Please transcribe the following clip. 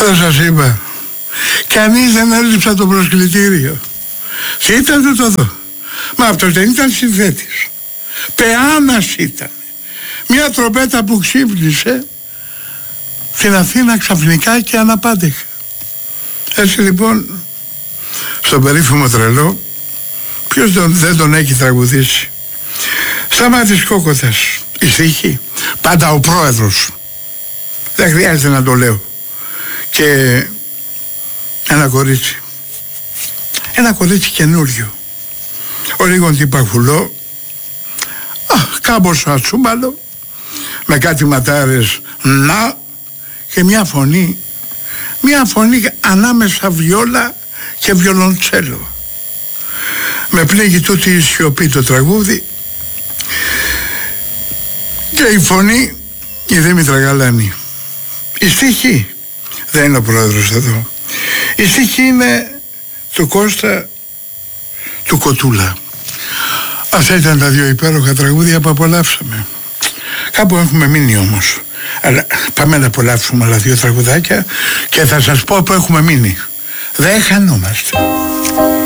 Δεν σας είπα. Κανείς δεν έλειψε το προσκλητήριο. Ήταν το εδώ. Μα αυτός δεν ήταν συνθέτης. Πεάνας ήταν. Μια τροπέτα που ξύπνησε στην Αθήνα ξαφνικά και αναπάντεχα. Έτσι λοιπόν, στον περίφημο τρελό, ποιος δεν τον έχει τραγουδήσει? Σταμάτης Κόκοτας, η στίχη, πάντα ο πρόεδρος. Δεν χρειάζεται να το λέω. Και ένα κορίτσι καινούριο, ο Ρίγον Τυπαχουλό, κάμποσο ατσούμπαλο, με κάτι ματάρες, να, και μια φωνή ανάμεσα βιόλα και βιολοντσέλο. Με πνίγει τούτη η σιωπή το τραγούδι και η φωνή η Δήμητρα Γαλάνη. Η στίχη δεν είναι ο πρόεδρος εδώ. Η στίχη είναι του Κώστα του Κοτούλα. Αυτά ήταν τα δύο υπέροχα τραγούδια που απολαύσαμε. Κάπου έχουμε μείνει όμως. Αλλά πάμε να απολαύσουμε άλλα δύο τραγουδάκια και θα σας πω που έχουμε μείνει. Δεν χανόμαστε.